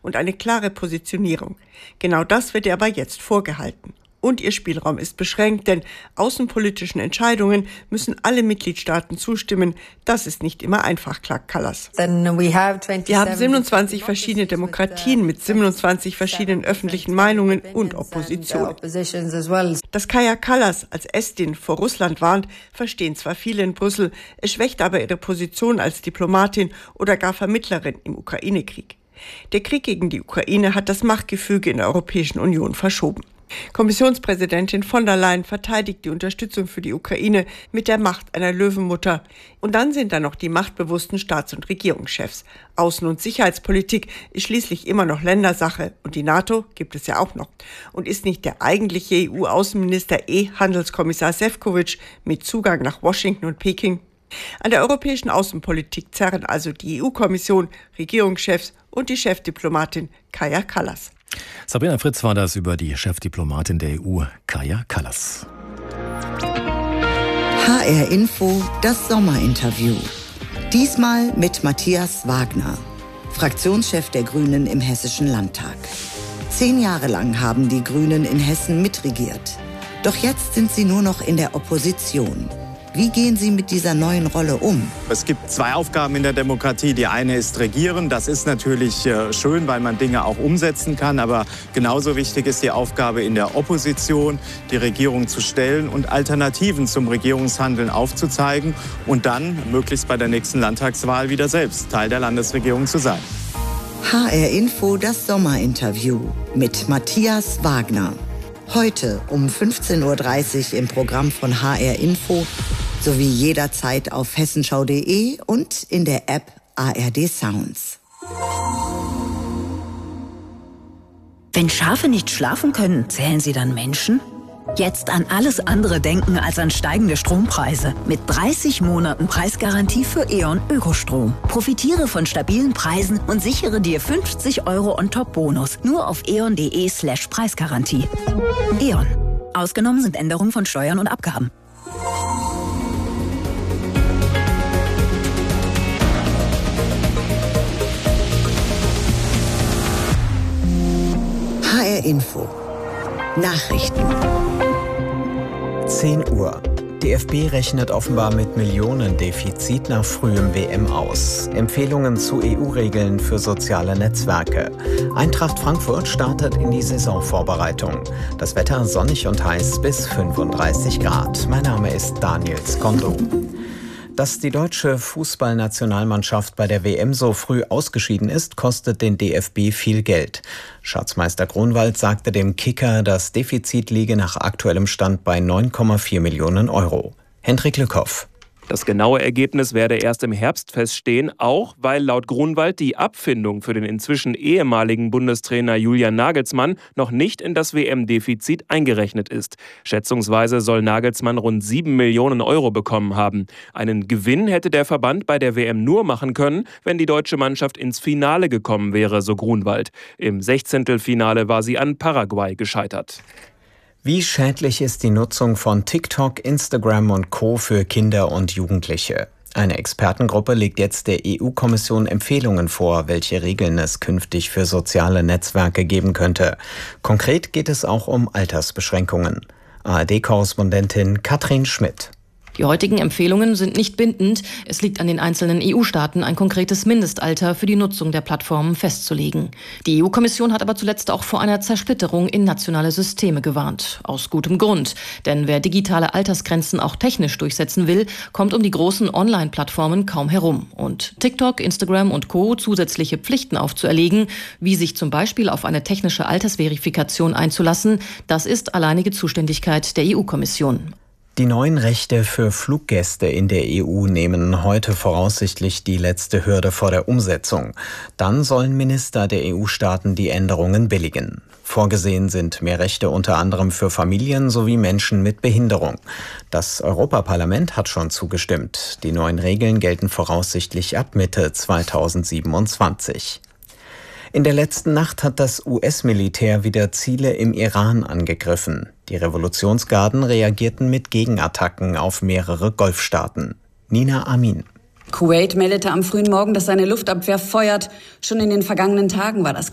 und eine klare Positionierung. Genau das wird ihr aber jetzt vorgehalten. Und ihr Spielraum ist beschränkt, denn außenpolitischen Entscheidungen müssen alle Mitgliedstaaten zustimmen. Das ist nicht immer einfach, klagt Kallas. Wir haben 27 verschiedene Demokratien mit 27 verschiedenen öffentlichen Meinungen und Opposition. Dass Kaja Kallas als Estin vor Russland warnt, verstehen zwar viele in Brüssel, es schwächt aber ihre Position als Diplomatin oder gar Vermittlerin im Ukraine-Krieg. Der Krieg gegen die Ukraine hat das Machtgefüge in der Europäischen Union verschoben. Kommissionspräsidentin von der Leyen verteidigt die Unterstützung für die Ukraine mit der Macht einer Löwenmutter. Und dann sind da noch die machtbewussten Staats- und Regierungschefs. Außen- und Sicherheitspolitik ist schließlich immer noch Ländersache. Und die NATO gibt es ja auch noch. Und ist nicht der eigentliche EU-Außenminister Handelskommissar Šefčovič mit Zugang nach Washington und Peking? An der europäischen Außenpolitik zerren also die EU-Kommission, Regierungschefs und die Chefdiplomatin Kaja Kallas. Sabrina Fritz war das über die Chefdiplomatin der EU, Kaja Kallas. HR Info, das Sommerinterview. Diesmal mit Matthias Wagner, Fraktionschef der Grünen im Hessischen Landtag. 10 Jahre lang haben die Grünen in Hessen mitregiert. Doch jetzt sind sie nur noch in der Opposition. Wie gehen Sie mit dieser neuen Rolle um? Es gibt 2 Aufgaben in der Demokratie. Die eine ist Regieren. Das ist natürlich schön, weil man Dinge auch umsetzen kann. Aber genauso wichtig ist die Aufgabe in der Opposition, die Regierung zu stellen und Alternativen zum Regierungshandeln aufzuzeigen und dann möglichst bei der nächsten Landtagswahl wieder selbst Teil der Landesregierung zu sein. HR Info, das Sommerinterview mit Matthias Wagner. Heute um 15.30 Uhr im Programm von HR Info sowie jederzeit auf hessenschau.de und in der App ARD Sounds. Wenn Schafe nicht schlafen können, zählen sie dann Menschen? Jetzt an alles andere denken als an steigende Strompreise. Mit 30 Monaten Preisgarantie für E.ON Ökostrom. Profitiere von stabilen Preisen und sichere dir 50 € on-top-Bonus. Nur auf eon.de/Preisgarantie. E.ON. Ausgenommen sind Änderungen von Steuern und Abgaben. HR Info. Nachrichten. 10 Uhr. DFB rechnet offenbar mit Millionendefizit nach frühem WM aus. Empfehlungen zu EU-Regeln für soziale Netzwerke. Eintracht Frankfurt startet in die Saisonvorbereitung. Das Wetter sonnig und heiß bis 35 Grad. Mein Name ist Daniel Skondo. Dass die deutsche Fußballnationalmannschaft bei der WM so früh ausgeschieden ist, kostet den DFB viel Geld. Schatzmeister Grunwald sagte dem Kicker, das Defizit liege nach aktuellem Stand bei 9,4 Millionen €. Hendrik Lückhoff. Das genaue Ergebnis werde erst im Herbst feststehen, auch weil laut Grunwald die Abfindung für den inzwischen ehemaligen Bundestrainer Julian Nagelsmann noch nicht in das WM-Defizit eingerechnet ist. Schätzungsweise soll Nagelsmann rund 7 Millionen € bekommen haben. Einen Gewinn hätte der Verband bei der WM nur machen können, wenn die deutsche Mannschaft ins Finale gekommen wäre, so Grunwald. Im 16. war sie an Paraguay gescheitert. Wie schädlich ist die Nutzung von TikTok, Instagram und Co. für Kinder und Jugendliche? Eine Expertengruppe legt jetzt der EU-Kommission Empfehlungen vor, welche Regeln es künftig für soziale Netzwerke geben könnte. Konkret geht es auch um Altersbeschränkungen. ARD-Korrespondentin Katrin Schmidt. Die heutigen Empfehlungen sind nicht bindend. Es liegt an den einzelnen EU-Staaten, ein konkretes Mindestalter für die Nutzung der Plattformen festzulegen. Die EU-Kommission hat aber zuletzt auch vor einer Zersplitterung in nationale Systeme gewarnt. Aus gutem Grund. Denn wer digitale Altersgrenzen auch technisch durchsetzen will, kommt um die großen Online-Plattformen kaum herum. Und TikTok, Instagram und Co. zusätzliche Pflichten aufzuerlegen, wie sich zum Beispiel auf eine technische Altersverifikation einzulassen, das ist alleinige Zuständigkeit der EU-Kommission. Die neuen Rechte für Fluggäste in der EU nehmen heute voraussichtlich die letzte Hürde vor der Umsetzung. Dann sollen Minister der EU-Staaten die Änderungen billigen. Vorgesehen sind mehr Rechte unter anderem für Familien sowie Menschen mit Behinderung. Das Europaparlament hat schon zugestimmt. Die neuen Regeln gelten voraussichtlich ab Mitte 2027. In der letzten Nacht hat das US-Militär wieder Ziele im Iran angegriffen. Die Revolutionsgarden reagierten mit Gegenattacken auf mehrere Golfstaaten. Nina Amin. Kuwait meldete am frühen Morgen, dass seine Luftabwehr feuert. Schon in den vergangenen Tagen war das